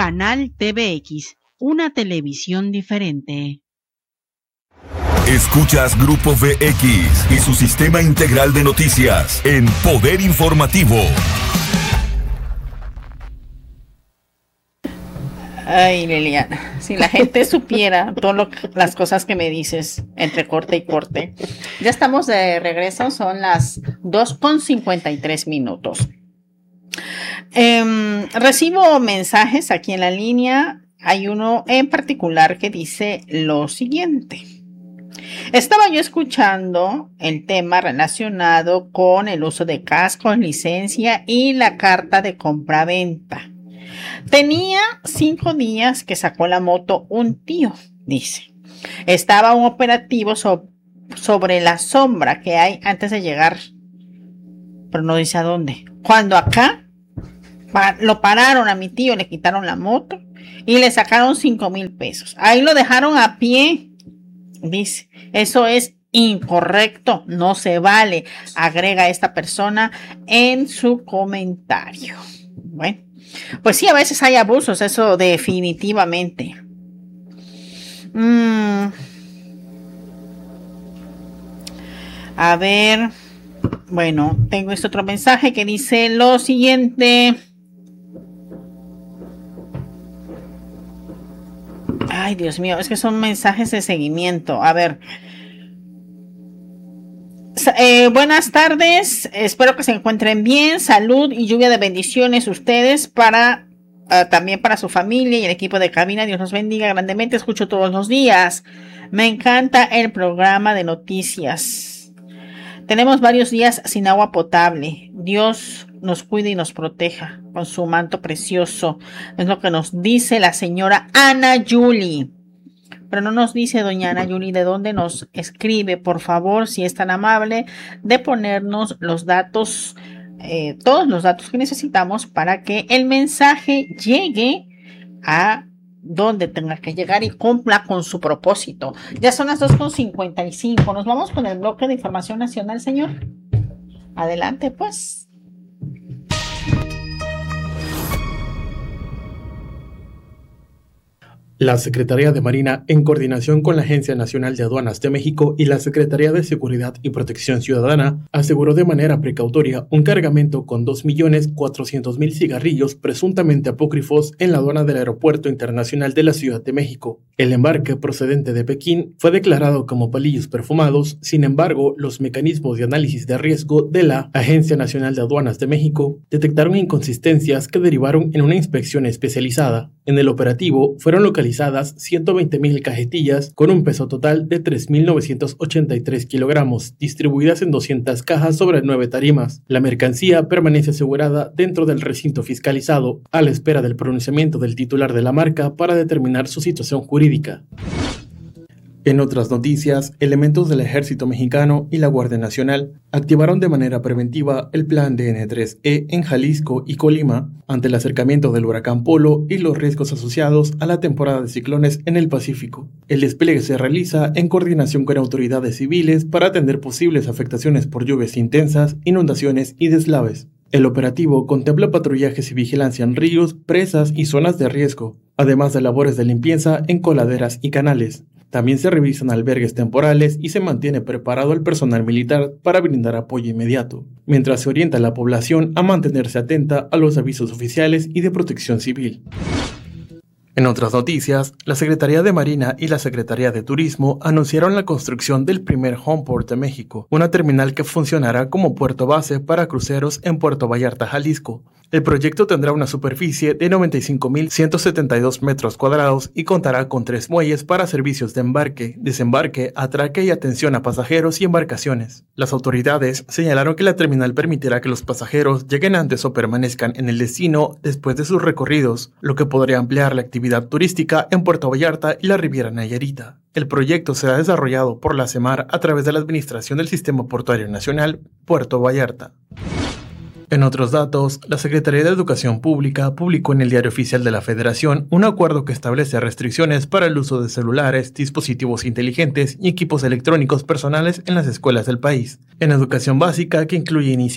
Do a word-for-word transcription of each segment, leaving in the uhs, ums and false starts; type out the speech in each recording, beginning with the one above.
Canal T V X, una televisión diferente. Escuchas Grupo V X y su sistema integral de noticias en Poder Informativo. Ay, Liliana, si la gente supiera todas las cosas que me dices entre corte y corte. Ya estamos de regreso, son las dos con cincuenta y tres minutos. Eh, recibo mensajes aquí en la línea. Hay uno en particular que dice lo siguiente. Estaba yo escuchando el tema relacionado con el uso de cascos, licencia y la carta de compra-venta. Tenía cinco días que sacó la moto un tío, dice. Estaba un operativo so- sobre la sombra que hay antes de llegar, pero no dice a dónde. Cuando acá pa- lo pararon a mi tío, le quitaron la moto y le sacaron cinco mil pesos. Ahí lo dejaron a pie, dice. Eso es incorrecto, no se vale, agrega esta persona en su comentario. Bueno. Pues sí, a veces hay abusos, eso definitivamente. Mm. A ver, bueno, tengo este otro mensaje que dice lo siguiente. Ay, Dios mío, es que son mensajes de seguimiento. A ver. Eh, buenas tardes, espero que se encuentren bien, salud y lluvia de bendiciones ustedes para uh, también para su familia y el equipo de cabina. Dios los bendiga grandemente, escucho todos los días, me encanta el programa de noticias. Tenemos varios días sin agua potable, Dios nos cuide y nos proteja con su manto precioso, es lo que nos dice la señora Ana Yuli. Pero no nos dice doña Ana Yuli de dónde nos escribe. Por favor, si es tan amable de ponernos los datos, eh, todos los datos que necesitamos para que el mensaje llegue a donde tenga que llegar y cumpla con su propósito. Ya son las dos con cincuenta y cinco. Nos vamos con el bloque de información nacional, señor. Adelante, pues. La Secretaría de Marina, en coordinación con la Agencia Nacional de Aduanas de México y la Secretaría de Seguridad y Protección Ciudadana, aseguró de manera precautoria un cargamento con dos millones cuatrocientos mil cigarrillos presuntamente apócrifos en la aduana del Aeropuerto Internacional de la Ciudad de México. El embarque procedente de Pekín fue declarado como palillos perfumados, sin embargo, los mecanismos de análisis de riesgo de la Agencia Nacional de Aduanas de México detectaron inconsistencias que derivaron en una inspección especializada. En el operativo fueron localizadas ciento veinte mil cajetillas con un peso total de tres mil novecientos ochenta y tres kilogramos, distribuidas en doscientas cajas sobre nueve tarimas. La mercancía permanece asegurada dentro del recinto fiscalizado, a la espera del pronunciamiento del titular de la marca para determinar su situación jurídica. En otras noticias, elementos del Ejército Mexicano y la Guardia Nacional activaron de manera preventiva el Plan D N tres E en Jalisco y Colima ante el acercamiento del huracán Polo y los riesgos asociados a la temporada de ciclones en el Pacífico. El despliegue se realiza en coordinación con autoridades civiles para atender posibles afectaciones por lluvias intensas, inundaciones y deslaves. El operativo contempla patrullajes y vigilancia en ríos, presas y zonas de riesgo, además de labores de limpieza en coladeras y canales. También se revisan albergues temporales y se mantiene preparado el personal militar para brindar apoyo inmediato, mientras se orienta a la población a mantenerse atenta a los avisos oficiales y de protección civil. En otras noticias, la Secretaría de Marina y la Secretaría de Turismo anunciaron la construcción del primer Homeport de México, una terminal que funcionará como puerto base para cruceros en Puerto Vallarta, Jalisco. El proyecto tendrá una superficie de noventa y cinco mil ciento setenta y dos metros cuadrados y contará con tres muelles para servicios de embarque, desembarque, atraque y atención a pasajeros y embarcaciones. Las autoridades señalaron que la terminal permitirá que los pasajeros lleguen antes o permanezcan en el destino después de sus recorridos, lo que podría ampliar la actividad turística en Puerto Vallarta y la Riviera Nayarita. El proyecto será desarrollado por la CEMAR a través de la Administración del Sistema Portuario Nacional, Puerto Vallarta. En otros datos, la Secretaría de Educación Pública publicó en el Diario Oficial de la Federación un acuerdo que establece restricciones para el uso de celulares, dispositivos inteligentes y equipos electrónicos personales en las escuelas del país. En educación básica, que incluye inicial,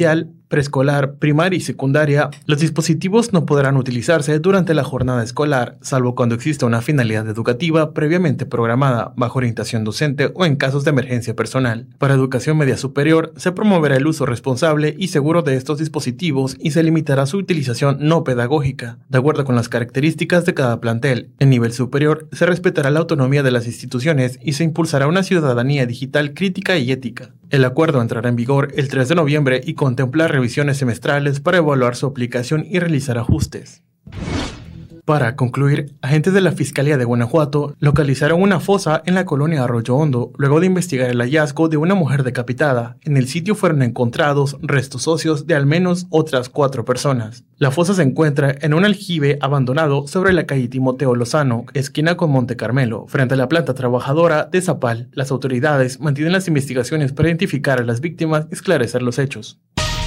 preescolar, primaria y secundaria, los dispositivos no podrán utilizarse durante la jornada escolar, salvo cuando exista una finalidad educativa previamente programada, bajo orientación docente o en casos de emergencia personal. Para educación media superior, se promoverá el uso responsable y seguro de estos dispositivos y se limitará su utilización no pedagógica, de acuerdo con las características de cada plantel. En nivel superior, se respetará la autonomía de las instituciones y se impulsará una ciudadanía digital crítica y ética. El acuerdo entrará en vigor el tres de noviembre y contempla revisiones semestrales para evaluar su aplicación y realizar ajustes. Para concluir, agentes de la Fiscalía de Guanajuato localizaron una fosa en la colonia Arroyo Hondo luego de investigar el hallazgo de una mujer decapitada. En el sitio fueron encontrados restos óseos de al menos otras cuatro personas. La fosa se encuentra en un aljibe abandonado sobre la calle Timoteo Lozano, esquina con Monte Carmelo, frente a la planta trabajadora de Zapal. Las autoridades mantienen las investigaciones para identificar a las víctimas y esclarecer los hechos.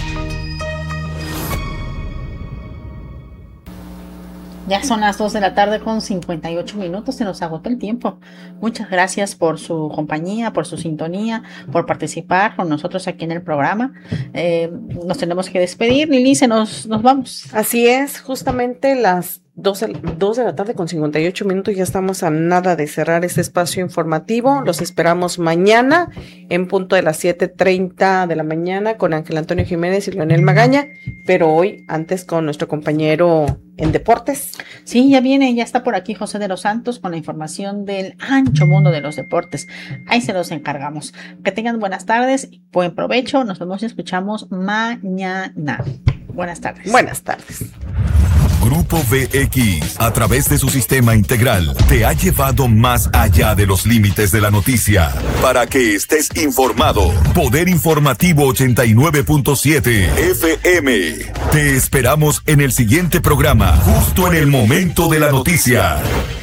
Ya son las dos de la tarde con cincuenta y ocho minutos, se nos agotó el tiempo. Muchas gracias por su compañía, por su sintonía, por participar con nosotros aquí en el programa. Eh, nos tenemos que despedir, Lili, se nos, nos vamos. Así es, justamente las dos de la tarde con cincuenta y ocho minutos, ya estamos a nada de cerrar este espacio informativo. Los esperamos mañana en punto de las siete treinta de la mañana con Ángel Antonio Jiménez y Leonel Magaña, pero hoy antes con nuestro compañero en deportes. Sí, ya viene, ya está por aquí José de los Santos con la información del ancho mundo de los deportes. Ahí se los encargamos. Que tengan buenas tardes, buen provecho, nos vemos y escuchamos mañana. Buenas tardes. Buenas tardes. Grupo V X, a través de su sistema integral, te ha llevado más allá de los límites de la noticia para que estés informado. Poder Informativo ochenta y nueve punto siete F M. Te esperamos en el siguiente programa, justo en el momento de la noticia.